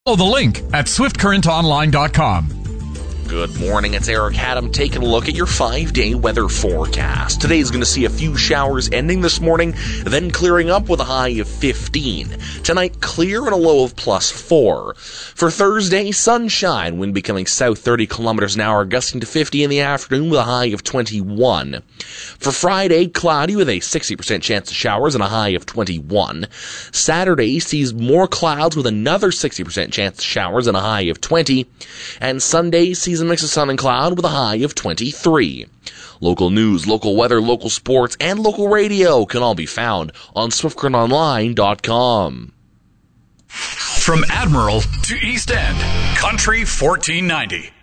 Follow the link at swiftcurrentonline.com. Good morning, it's Eric Haddam taking a look at your 5-day weather forecast. Today's going to see a few showers ending this morning, then clearing up with a high of 15. Tonight, clear and a low of +4. For Thursday, sunshine, wind becoming south 30 kilometers an hour, gusting to 50 in the afternoon with a high of 21. For Friday, cloudy with a 60% chance of showers and a high of 21. Saturday sees more clouds with another 60% chance of showers and a high of 20. And Sunday sees a mix of sun and cloud with a high of 23. Local news, local weather, local sports, and local radio can all be found on swiftcurrentonline.com. From Admiral to East End, Country 1490.